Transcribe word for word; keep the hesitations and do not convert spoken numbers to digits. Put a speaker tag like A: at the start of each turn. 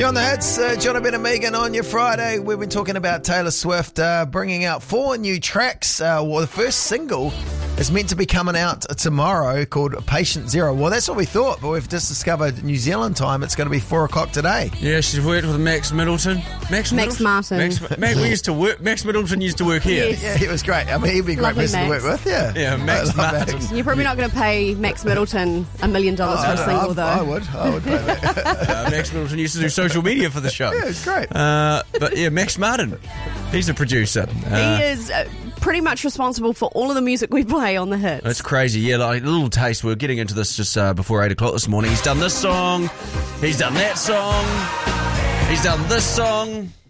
A: You're on the hits, uh, Jonathan and Megan on your Friday. We've been talking about Taylor Swift uh, bringing out four new tracks. Uh, well, the first single is meant to be coming out tomorrow called Patient Zero. Well, that's what we thought, but we've just discovered New Zealand time. It's going to be four o'clock today.
B: Yeah, she's worked with Max Middleton.
C: Max
B: Max, Middleton?
C: Martin.
B: Max, Max, we used to work, Max Middleton used to work here.
C: Yes.
A: Yeah, he was great. I mean, he'd be a great
C: Lovely
A: person to
C: Max.
A: work with, yeah.
B: Yeah, Max
A: I love
B: Martin.
A: Max.
C: You're probably not going to pay Max Middleton a million dollars for a
A: I-
C: single,
A: I,
C: though.
A: I would. I would pay that.
B: Uh, Max Middleton used to do social media for the show.
A: Yeah, it's great.
B: Uh, but yeah, Max Martin, he's the producer. Uh,
C: He is uh, pretty much responsible for all of the music we play on the hits.
B: That's crazy. Yeah, like a little taste. We're getting into this just uh, before eight o'clock this morning. He's done this song. He's done that song. He's done this song.